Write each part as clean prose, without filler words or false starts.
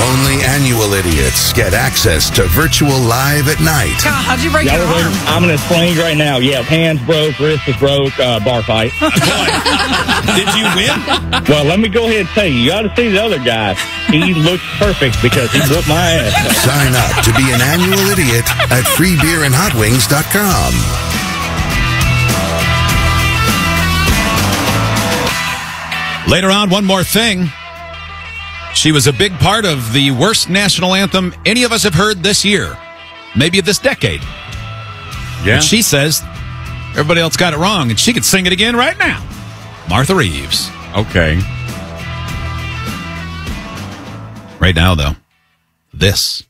Only annual idiots get access to virtual live at night. God, how'd you break your arm? I'm going to explain right now. Yeah, hands broke, wrist was broke, bar fight. Did you win? Well, let me go ahead and tell you. You ought to see the other guy. He looks perfect because he whooped my ass. Sign up to be an annual idiot at freebeerandhotwings.com. Later on, one more thing. She was a big part of the worst national anthem any of us have heard this year, maybe of this decade. Yeah. But she says everybody else got it wrong, and she could sing it again right now. Martha Reeves. Okay. Right now, though, this.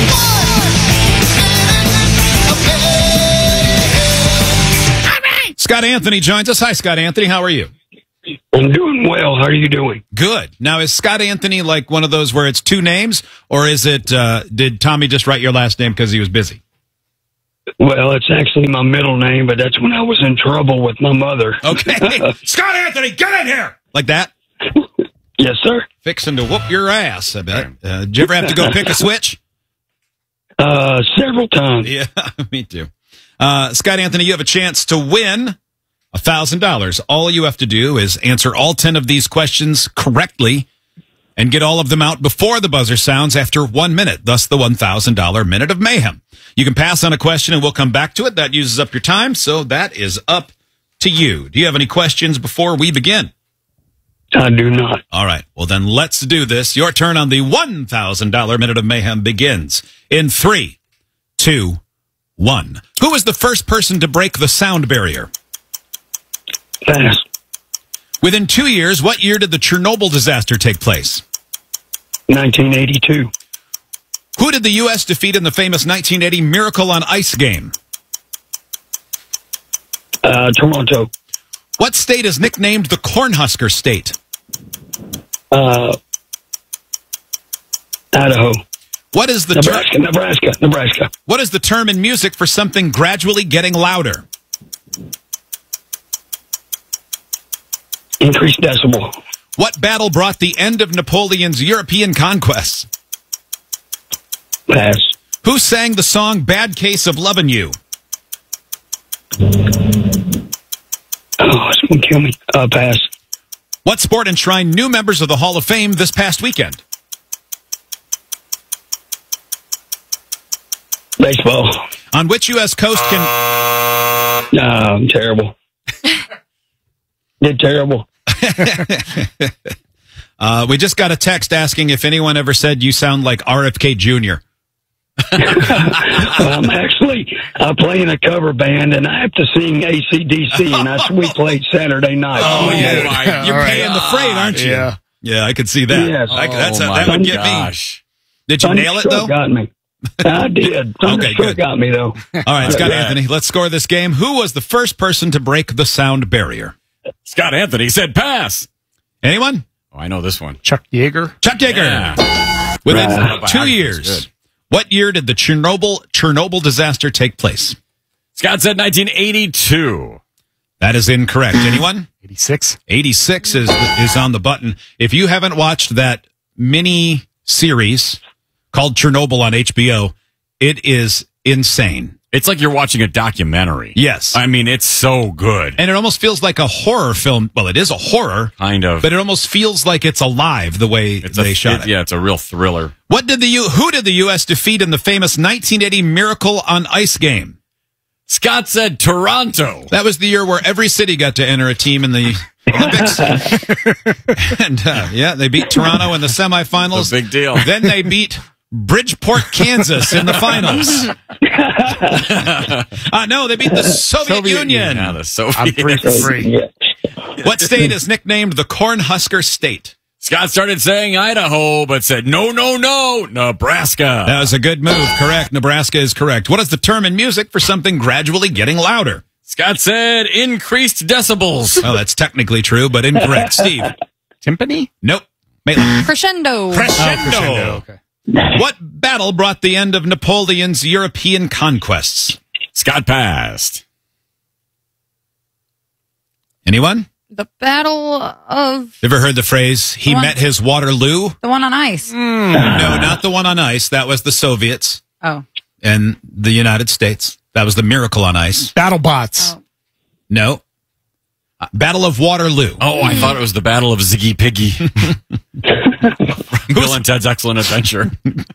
Scott Anthony joins us. Hi, Scott Anthony. How are you? I'm doing well. How are you doing? Good. Now, is Scott Anthony like one of those where it's two names, or is it, did Tommy just write your last name because he was busy? Well, it's actually my middle name, but that's when I was in trouble with my mother. Okay. Scott Anthony, get in here! Like that? Yes, sir. Fixing to whoop your ass, I bet. Did you ever have to go pick a switch? Several times. Yeah, me too. Scott Anthony, you have a chance to win $1,000. All you have to do is answer all 10 of these questions correctly and get all of them out before the buzzer sounds after 1 minute, thus the $1,000 Minute of Mayhem. You can pass on a question and we'll come back to it. That uses up your time, so that is up to you. Do you have any questions before we begin? I do not. All right. Well, then let's do this. Your turn on the $1,000 Minute of Mayhem begins in 3, 2, 1. Who was the first person to break the sound barrier? Pass. Within 2 years, what year did the Chernobyl disaster take place? 1982. Who did the U.S. defeat in the famous 1980 Miracle on Ice game? Toronto. What state is nicknamed the Cornhusker State? Idaho. What is the Nebraska. What is the term in music for something gradually getting louder? Increased decibel. What battle brought the end of Napoleon's European conquests? Pass. Who sang the song Bad Case of Lovin' You? Oh, it's going to kill me. Pass. What sport enshrined new members of the Hall of Fame this past weekend? Baseball. On which U.S. coast can... I'm terrible. Did terrible. We just got a text asking if anyone ever said you sound like RFK Jr. I'm I play in a cover band, and I have to sing AC/DC, and we played Saturday night. Oh, yeah. You're paying the freight, aren't you? Yeah. Yeah, I could see that. Yes. That would get me. Did you nail it, though? Got me. I did. Okay, good. Got me, though. All right, Scott Anthony, let's score this game. Who was the first person to break the sound barrier? Scott Anthony said pass. Anyone? Oh, I know this one. Chuck Yeager. Chuck Yeager. Yeah. Within 2 years, what year did the Chernobyl disaster take place? Scott said 1982. That is incorrect. Anyone? 86. 86 is on the button. If you haven't watched that mini series called Chernobyl on HBO, it is insane. It's like you're watching a documentary. Yes. I mean, it's so good. And it almost feels like a horror film. Well, it is a horror. Kind of. But it almost feels like it's alive the way they shot it. Yeah, it's a real thriller. Who did the U.S. defeat in the famous 1980 Miracle on Ice game? Scott said Toronto. That was the year where every city got to enter a team in the Olympics. And, they beat Toronto in the semifinals. Big deal. Then they beat Bridgeport, Kansas in the finals. No, they beat the Soviet Union. Yeah, the Soviet. I'm free. What state is nicknamed the Cornhusker State? Scott started saying Idaho, but said no, Nebraska. That was a good move. Correct. Nebraska is correct. What is the term in music for something gradually getting louder? Scott said increased decibels. Oh, that's technically true, but incorrect. Steve. Timpani? Nope. Maitland. Crescendo. Okay. What battle brought the end of Napoleon's European conquests? Scott passed. Anyone? The Battle of Ever heard the phrase, he met his Waterloo? the one on ice. No, not the one on ice. That was the Soviets Oh. and the United States. That was the Miracle on Ice. BattleBots. Oh. No. Battle of Waterloo. Oh, I thought it was the Battle of Ziggy Piggy. Bill and Ted's Excellent Adventure.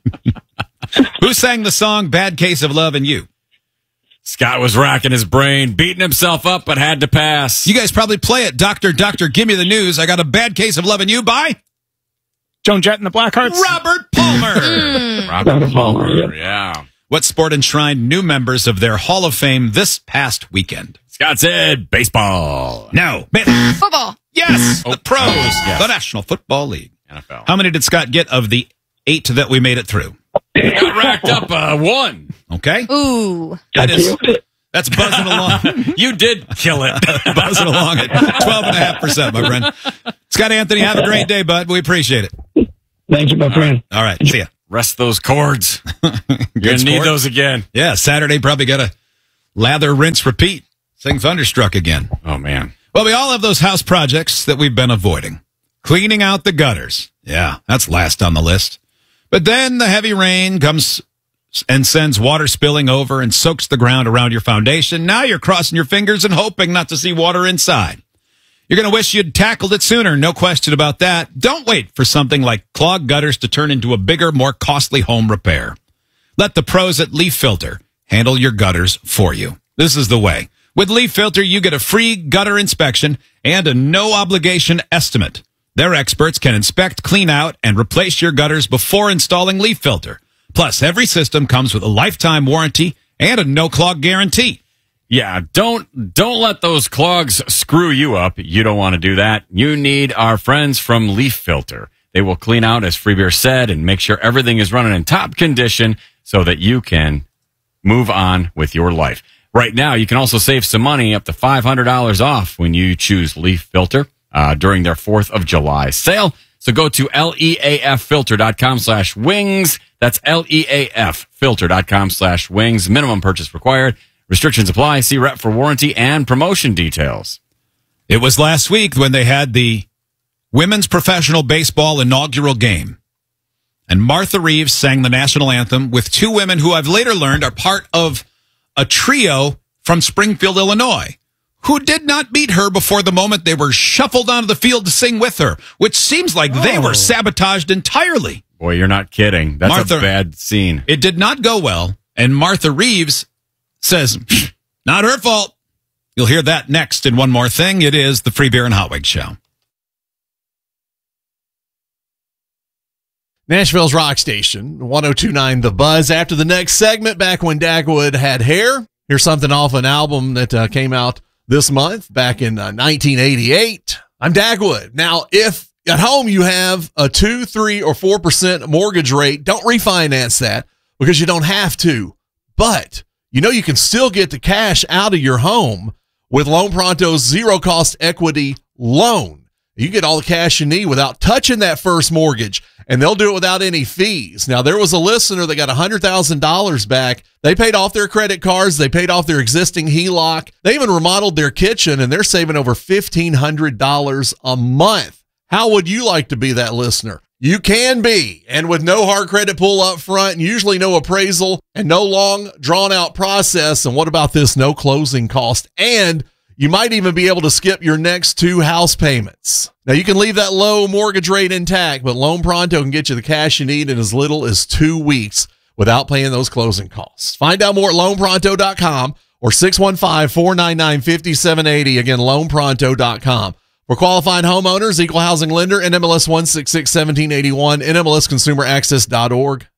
Who sang the song Bad Case of Love and You? Scott was racking his brain, beating himself up, but had to pass. You guys probably play it. Doctor, give me the news. I got a bad case of loving you by Joan Jett and the Blackhearts. Robert Palmer. Robert Palmer, yep. Yeah. What sport enshrined new members of their Hall of Fame this past weekend? Scott said baseball. No. Football. Yes. The pros. yes. The National Football League. NFL. How many did Scott get of the 8 that we made it through? Got racked up 1. Okay. Ooh. That I is, killed it. that's buzzing along. You did kill it. Buzzing along at 12.5%, my friend. Scott Anthony, have a great day, bud. We appreciate it. Thank you, my friend. All right. See ya. Rest those cords. You're going Good to need sport. those again. Yeah, Saturday probably got to lather, rinse, repeat. Sing Thunderstruck again. Oh, man. Well, we all have those house projects that we've been avoiding. Cleaning out the gutters. Yeah, that's last on the list. But then the heavy rain comes and sends water spilling over and soaks the ground around your foundation. Now you're crossing your fingers and hoping not to see water inside. You're going to wish you'd tackled it sooner, no question about that. Don't wait for something like clogged gutters to turn into a bigger, more costly home repair. Let the pros at Leaf Filter handle your gutters for you. This is the way. With Leaf Filter, you get a free gutter inspection and a no-obligation estimate. Their experts can inspect, clean out, and replace your gutters before installing Leaf Filter. Plus, every system comes with a lifetime warranty and a no-clog guarantee. Yeah, don't let those clogs screw you up. You don't want to do that. You need our friends from Leaf Filter. They will clean out, as Free Beer said, and make sure everything is running in top condition so that you can move on with your life. Right now, you can also save some money, up to $500 off when you choose Leaf Filter during their 4th of July sale. So go to leaffilter.com/wings. That's leaffilter.com/wings. Minimum purchase required. Restrictions apply. See rep for warranty and promotion details. It was last week when they had the Women's Professional Baseball inaugural game. And Martha Reeves sang the national anthem with 2 women who I've later learned are part of a trio from Springfield, Illinois, who did not meet her before the moment they were shuffled onto the field to sing with her, which seems like they were sabotaged entirely. Boy, you're not kidding. That's Martha, a bad scene. It did not go well, and Martha Reeves says, not her fault. You'll hear that next in One More Thing. It is the Free Beer and Hot Wings Show. Nashville's Rock Station, 102.9 The Buzz. After the next segment, back when Dagwood had hair, here's something off an album that came out this month, back in 1988. I'm Dagwood. Now, if at home you have a 2, 3, or 4% mortgage rate, don't refinance that because you don't have to. But you know you can still get the cash out of your home with Loan Pronto's zero-cost equity loan. You get all the cash you need without touching that first mortgage, and they'll do it without any fees. Now, there was a listener that got $100,000 back. They paid off their credit cards. They paid off their existing HELOC. They even remodeled their kitchen, and they're saving over $1,500 a month. How would you like to be that listener? You can be, and with no hard credit pull up front, and usually no appraisal, and no long, drawn-out process. And what about this? No closing cost. And you might even be able to skip your next 2 house payments. Now, you can leave that low mortgage rate intact, but Loan Pronto can get you the cash you need in as little as 2 weeks without paying those closing costs. Find out more at loanpronto.com or 615-499-5780. Again, loanpronto.com. For qualified homeowners, equal housing lender, NMLS 1661781, NMLSconsumeraccess.org.